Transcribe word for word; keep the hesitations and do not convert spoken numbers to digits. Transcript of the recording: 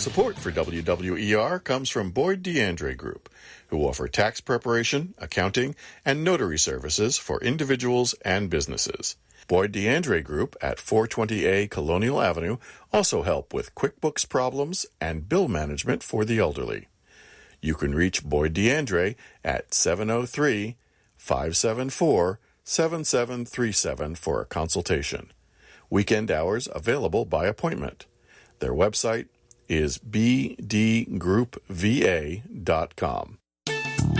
Support for W W E R comes from Boyd DeAndre Group, who offer tax preparation, accounting, and notary services for individuals and businesses. Boyd DeAndre Group at four twenty A Colonial Avenue also help with QuickBooks problems and bill management for the elderly. You can reach Boyd DeAndre at seven oh three, five seven four, seven seven three seven for a consultation. Weekend hours available by appointment. Their website is b d group v a dot com.